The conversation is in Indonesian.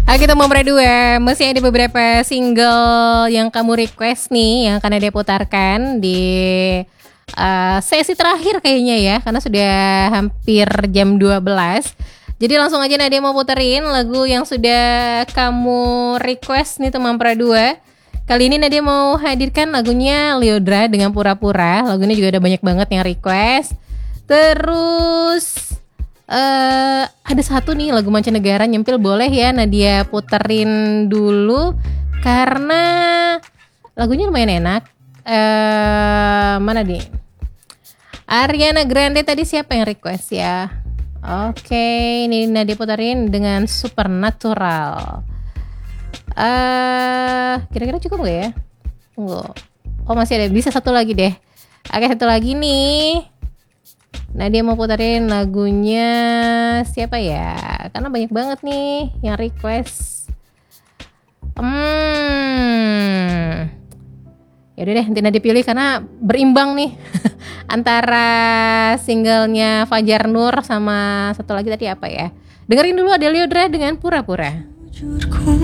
Oke, Teman Dua, masih ada beberapa single yang kamu request nih yang akan Nadia putarkan di sesi terakhir kayaknya ya, karena sudah hampir jam 12. Jadi langsung aja Nadia mau puterin lagu yang sudah kamu request nih Teman Dua. Kali ini Nadia mau hadirkan lagunya Lyodra dengan Pura-Pura. Lagunya juga ada banyak banget yang request. Terus ada satu nih lagu mancanegara nyempil, boleh ya Nadia puterin dulu karena lagunya lumayan enak. Mana nih? Ariana Grande tadi siapa yang request ya? Oke, ini Nadia puterin dengan Supernatural. Kira-kira cukup gak ya? Tunggu. Oh, masih ada, bisa satu lagi deh. Oke, satu lagi nih. Nadia mau puterin lagunya siapa ya? Karena banyak banget nih yang request. Yaudah deh, nanti Nadia pilih karena berimbang nih antara singlenya Fajar Nur sama satu lagi tadi apa ya? Dengerin dulu ada Lyodra dengan Pura-Pura.